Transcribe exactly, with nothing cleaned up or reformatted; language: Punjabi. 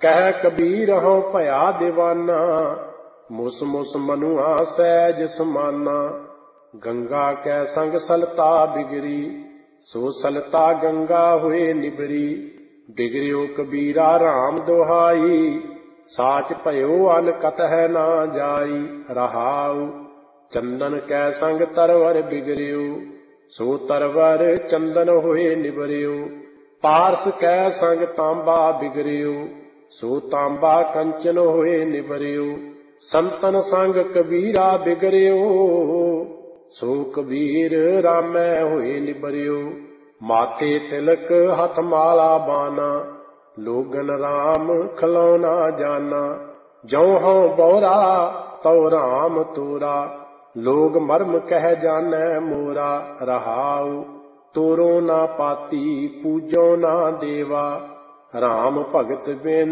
ਕਹਿ ਕਬੀਰ ਹਉ ਭਇਆ ਦੀਵਾਨਾ, ਮੁਸ ਮੁਸ ਮਨੁਆ ਸਹਿਜ ਸਮਾਨਾ। ਗੰਗਾ ਕੈ ਸੰਗ ਸਲਤਾ ਬਿਗਰੀ, ਸੋ ਸਲਤਾ ਗੰਗਾ ਹੋਏ ਨਿਬਰੀ। ਬਿਗੜਿਓ ਕਬੀਰਾ ਰਾਮ ਦੁਹਾਈ, ਸਾਚ ਭਇਓ ਅਨ ਕਤਹਿ ਨਾ ਜਾਈ। ਰਹਾਉ ਚੰਦਨ ਕੈ ਸੰਗ ਤਰਵਰ ਬਿਗੜਿਓ, ਸੋ ਤਰਵਰ ਚੰਦਨ ਹੋਏ ਨਿਬਰਿਓ। ਪਾਰਸ ਕੈ ਸੰਗ ਤਾਂਬਾ ਬਿਗੜਿਓ, ਸੋ ਤਾਂਬਾ ਕੰਚਨ ਹੋਏ ਨਿਬਰਿਓ। ਸੰਤਨ ਸੰਗ ਕਬੀਰਾ ਬਿਗੜਿਓ, ਸੋ ਕਬੀਰ ਰਾਮੈ ਹੋਏ ਨਿਬਰਿਓ। ਮਾਥੇ ਤਿਲਕ ਹੱਥ ਮਾਲਾ ਬਾਨਾ, ਲੋਗਨ ਰਾਮ ਖਲੌਣਾ ਜਾਨਾ। ਜਉ ਹਉ ਬਉਰਾ ਤਉ ਰਾਮ ਤੋਰਾ, ਲੋਗ ਮਰਮ ਕਹਿ ਜਾਨੈ ਮੋਰਾ। ਰਹਾਉ ਤੋਰੋ ਨਾ ਪਾਤੀ ਪੂਜੋ ਨਾ ਦੇਵਾ, ਰਾਮ ਭਗਤ ਬਿਨ